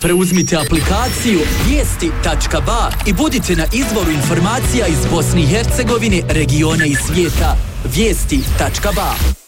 Preuzmite aplikaciju Vijesti.ba i budite na izvoru informacija iz Bosne i Hercegovine, regiona i svijeta. Vijesti.ba